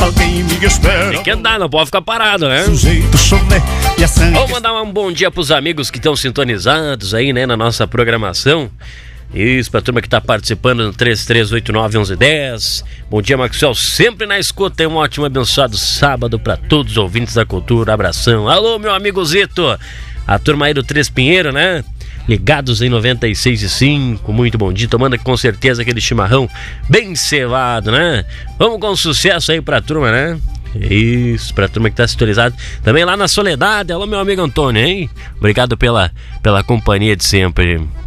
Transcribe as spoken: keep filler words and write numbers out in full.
alguém me espera. Tem que andar, não pode ficar parado, né? Sujeito chulé e a sangue. Vamos mandar um bom dia pros amigos que estão sintonizados aí, né, na nossa programação. Isso, pra turma que tá participando no três três oito nove, um um um zero. Bom dia, Maxwell, sempre na escuta. Tem um ótimo, abençoado sábado pra todos os ouvintes da cultura. Abração. Alô, meu amigo Zito. A turma aí do Três Pinheiro, né? Ligados em noventa e seis e cinco. Muito bom dia. Tomando com certeza aquele chimarrão bem cevado, né? Vamos com sucesso aí pra turma, né? Isso, pra turma que tá sintonizado. Também lá na Soledade. Alô, meu amigo Antônio, hein? Obrigado pela, pela companhia de sempre.